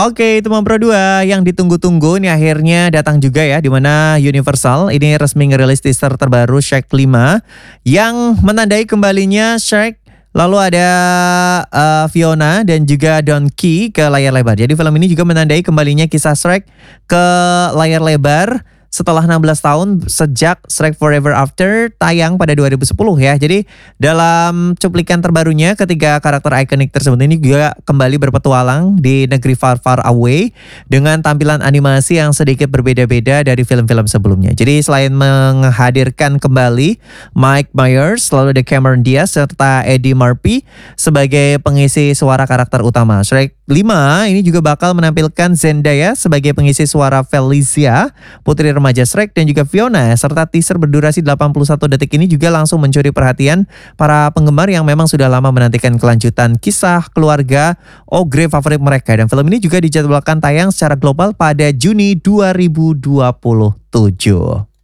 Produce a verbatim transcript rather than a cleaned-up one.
Oke, teman Pro dua yang ditunggu-tunggu nih akhirnya datang juga ya, di mana Universal ini resmi ngerilis teaser terbaru Shrek lima yang menandai kembalinya Shrek. Lalu ada uh, Fiona dan juga Donkey ke layar lebar. Jadi film ini juga menandai kembalinya kisah Shrek ke layar lebar setelah enam belas tahun sejak Shrek Forever After tayang pada dua ribu sepuluh ya. Jadi dalam cuplikan terbarunya ketiga karakter ikonik tersebut ini juga kembali berpetualang di negeri far far away dengan tampilan animasi yang sedikit berbeda-beda dari film-film sebelumnya. Jadi selain menghadirkan kembali Mike Myers, lalu ada Cameron Diaz serta Eddie Murphy sebagai pengisi suara karakter utama. Shrek lima ini juga bakal menampilkan Zendaya sebagai pengisi suara Felicia, putri remaja Shrek, dan juga Fiona, serta teaser berdurasi delapan puluh satu detik ini juga langsung mencuri perhatian para penggemar yang memang sudah lama menantikan kelanjutan kisah keluarga Ogre favorit mereka. Dan film ini juga dijadwalkan tayang secara global pada Juni dua ribu dua puluh tujuh.